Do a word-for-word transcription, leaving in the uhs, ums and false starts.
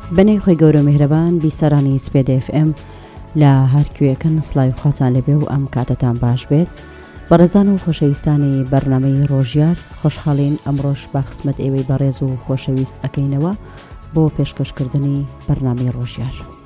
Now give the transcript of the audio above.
بنەی خۆی گەورە و میهرەبان بیسەرانی سپێد اف ام لە هەرکوێکن سڵاوی خواتان لەبێ و ئەم کاتتان باش بێت. بەڕێزان و خۆشەویستانی بەرنامەی ڕۆژیار، خۆشحاڵین ئەمڕۆش با خسمەت ئێوەی بەڕێز و خۆشەویست ئەکەینەوە بۆ پێشکەشکردنی بەرنامەی ڕۆژیار.